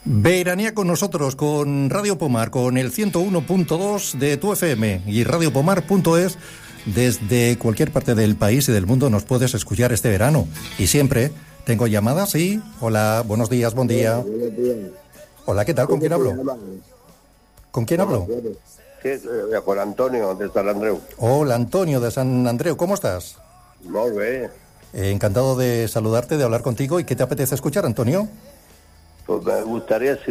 Veranía con nosotros, con Radio Pomar, con el 101.2 de tu FM y radiopomar.es. Desde cualquier parte del país y del mundo nos puedes escuchar este verano. Y siempre tengo llamadas y... Hola, buenos días, buen día. Hola, ¿qué tal? ¿Con quién hablo? ¿Con quién hablo? Sí, con Antonio, de San Andreu. Hola, Antonio, de San Andreu, ¿cómo estás? Muy bien. Encantado de saludarte, de hablar contigo. ¿Y qué te apetece escuchar, Antonio? Pues me gustaría, si